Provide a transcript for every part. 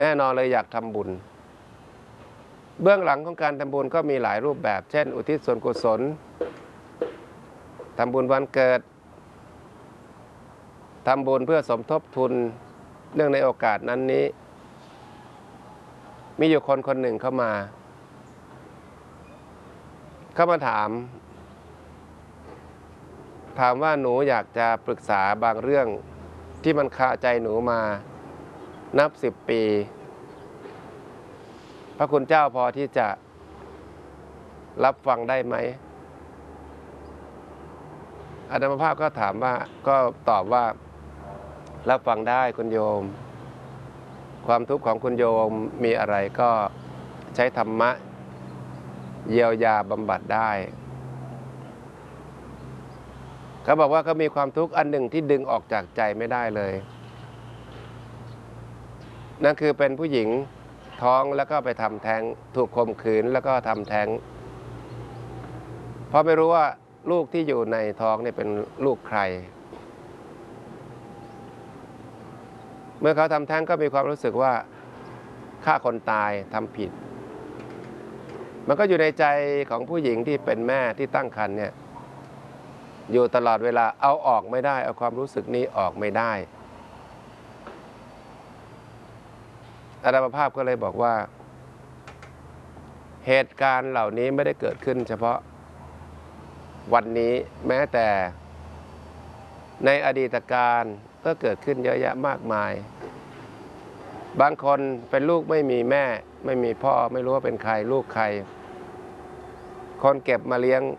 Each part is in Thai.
แน่นอนเลยอยากทำบุญเบื้องหลังของการทำบุญก็มีหลายรูปแบบเช่นอุทิศส่วนกุศลทำบุญวันเกิดทำบุญเพื่อสมทบทุนเนื่องในโอกาสนั้นนี้มีอยู่คนหนึ่งเข้ามาถามว่าหนูอยากจะปรึกษาบางเรื่องที่มันคาใจหนูมานับ10 ปีพระคุณเจ้าพอที่จะรับฟังได้ไหมอาตมาภาพก็ถามว่าก็ตอบว่ารับฟังได้คุณโยมความทุกข์ของคุณโยมมีอะไรก็ใช้ธรรมะเยียวยาบำบัดได้เขาบอกว่าเขามีความทุกข์อันหนึ่งที่ดึงออกจากใจไม่ได้เลยนั่นคือเป็นผู้หญิงท้องแล้วก็ไปทำแท้งถูกข่มขืนแล้วก็ทำแท้งเพราะไม่รู้ว่าลูกที่อยู่ในท้องนี่เป็นลูกใครเมื่อเขาทำแท้งก็มีความรู้สึกว่าฆ่าคนตายทำผิดมันก็อยู่ในใจของผู้หญิงที่เป็นแม่ที่ตั้งครรภ์เนี่ยอยู่ตลอดเวลาเอาออกไม่ได้เอาความรู้สึกนี้ออกไม่ได้อาตมาภาพก็เลยบอกว่าเหตุการณ์เหล่านี้ไม่ได้เกิดขึ้นเฉพาะวันนี้แม้แต่ในอดีตการก็เกิดขึ้นเยอะแยะมากมายบางคนเป็นลูกไม่มีแม่ไม่มีพ่อไม่รู้ว่าเป็นใครลูกใครคนเก็บมาเลี้ยง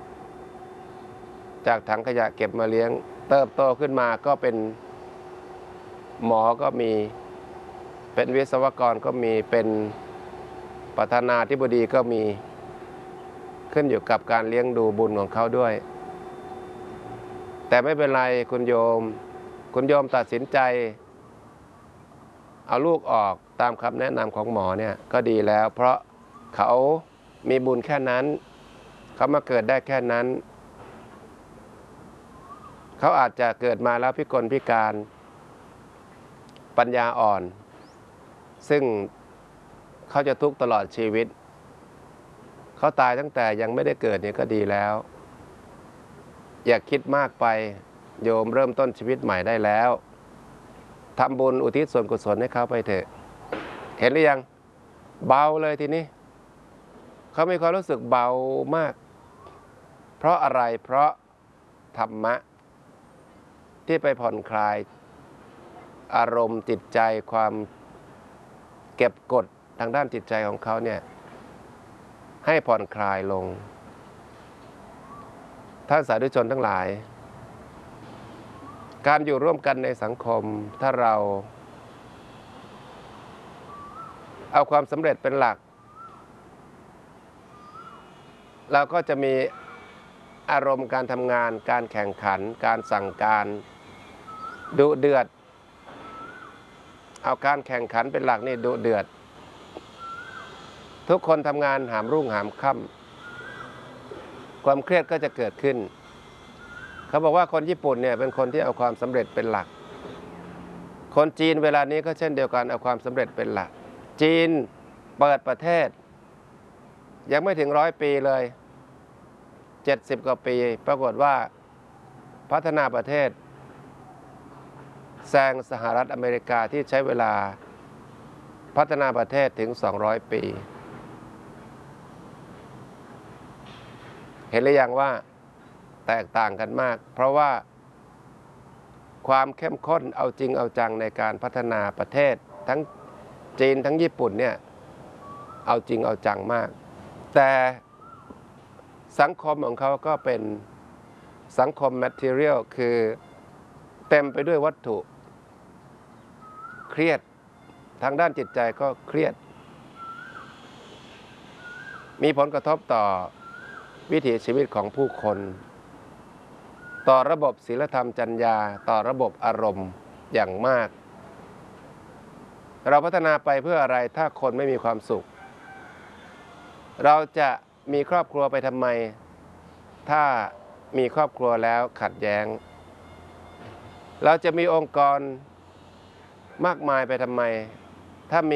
จากถังขยะเก็บมาเลี้ยงเติบโตขึ้นมาก็เป็นหมอก็มีเป็นวิศวกรก็มีเป็นประธานาธิบดีก็มีขึ้นอยู่กับการเลี้ยงดูบุญของเขาด้วยแต่ไม่เป็นไรคุณโยมตัดสินใจเอาลูกออกตามคำแนะนำของหมอเนี่ยก็ดีแล้วเพราะเขามีบุญแค่นั้นเขามาเกิดได้แค่นั้นเขาอาจจะเกิดมาแล้วพิกลพิการปัญญาอ่อนซึ่งเขาจะทุกข์ตลอดชีวิตเขาตายตั้งแต่ยังไม่ได้เกิดเนี่ยก็ดีแล้วอย่าคิดมากไปโยมเริ่มต้นชีวิตใหม่ได้แล้วทำบุญอุทิศส่วนกุศลให้เขาไปเถอะเห็นหรือยังเบาเลยทีนี้เขามีความรู้สึกเบามากเพราะอะไรเพราะธรรมะที่ไปผ่อนคลายอารมณ์จิตใจความเก็บกดทางด้านจิตใจของเขาเนี่ยให้ผ่อนคลายลงท่านสาธุชนทั้งหลายการอยู่ร่วมกันในสังคมถ้าเราเอาความสำเร็จเป็นหลักเราก็จะมีอารมณ์การทำงานการแข่งขันการสั่งการดุเดือดเอาการแข่งขันเป็นหลักนี่ดุเดือดทุกคนทำงานหามรุ่งหามค่ำความเครียดก็จะเกิดขึ้นเขาบอกว่าคนญี่ปุ่นเนี่ยเป็นคนที่เอาความสำเร็จเป็นหลักคนจีนเวลานี้ก็เช่นเดียวกันเอาความสำเร็จเป็นหลักจีนเปิดประเทศยังไม่ถึง100 ปีเลย70 กว่าปีปรากฏว่าพัฒนาประเทศแซงสหรัฐอเมริกาที่ใช้เวลาพัฒนาประเทศถึง200 ปีเห็นหรือยังว่าแตกต่างกันมากเพราะว่าความเข้มข้นเอาจริงเอาจังในการพัฒนาประเทศทั้งจีนทั้งญี่ปุ่นเนี่ยเอาจริงเอาจังมากแต่สังคมของเขาก็เป็นสังคม material คือเต็มไปด้วยวัตถุเครียดทางด้านจิตใจก็เครียดมีผลกระทบต่อวิถีชีวิตของผู้คนต่อระบบศีลธรรมจรรยาต่อระบบอารมณ์อย่างมากเราพัฒนาไปเพื่ออะไรถ้าคนไม่มีความสุขเราจะมีครอบครัวไปทำไมถ้ามีครอบครัวแล้วขัดแย้งเราจะมีองค์กรมากมายไปทำไมถ้ามี